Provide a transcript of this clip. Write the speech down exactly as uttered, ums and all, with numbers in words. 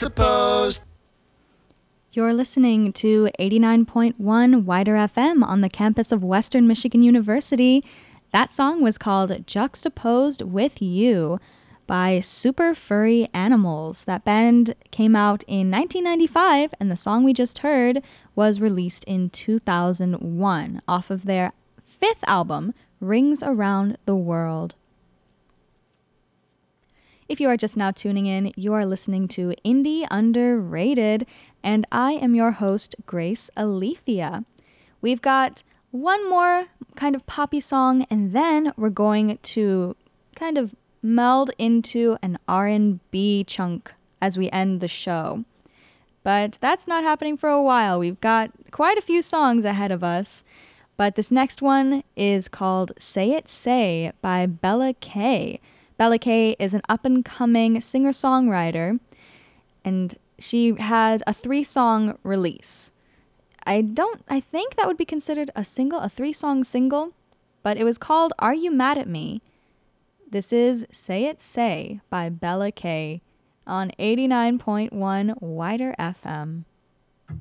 Juxtaposed. You're listening to eighty-nine point one Wider F M on the campus of Western Michigan University. That song was called Juxtaposed with You by Super Furry Animals. That band came out in nineteen ninety-five, and the song we just heard was released in two thousand one off of their fifth album, Rings Around the World. If you are just now tuning in, you are listening to Indie Underrated, and I am your host, Grace Alethea. We've got one more kind of poppy song, and then we're going to kind of meld into an R and B chunk as we end the show. But that's not happening for a while. We've got quite a few songs ahead of us, but this next one is called Say It Say by Bella K. Bella K is an up-and-coming singer-songwriter, and she had a three-song release. I don't, I think that would be considered a single, a three-song single, but it was called Are You Mad at Me? This is Say It Say by Bella K on eighty-nine point one Wider F M.